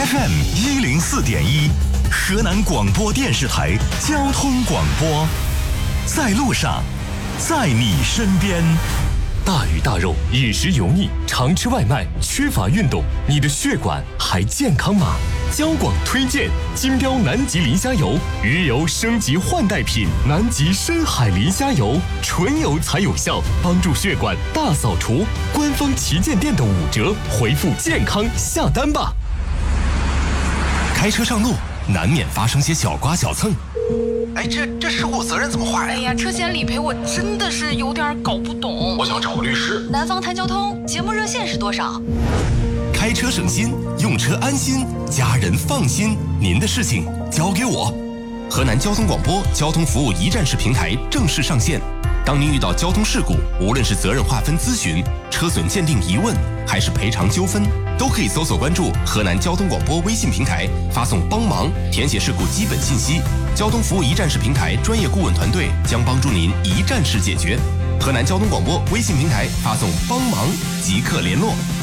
FM104.1，河南广播电视台交通广播，在路上，在你身边。 大鱼大肉，饮食油腻，常吃外卖，缺乏运动，你的血管还健康吗？交广推荐金标南极磷虾油，鱼油升级换代品，南极深海磷虾油，纯油才有效，帮助血管大扫除。官方旗舰店的5折，回复健康下单吧。 开车上路，难免发生些小刮小蹭。 哎，这事故责任怎么划呀？ 哎呀，车险理赔我真的是有点搞不懂。 我想找个律师。 南方谈交通节目热线是多少？ 开车省心，用车安心，家人放心。您的事情交给我。河南交通广播交通服务一站式平台正式上线。当您遇到交通事故，无论是责任划分咨询、车损鉴定疑问，还是赔偿纠纷，都可以搜索关注河南交通广播微信平台，发送帮忙，填写事故基本信息。交通服务一站式平台专业顾问团队将帮助您一站式解决。河南交通广播微信平台发送帮忙即刻联络。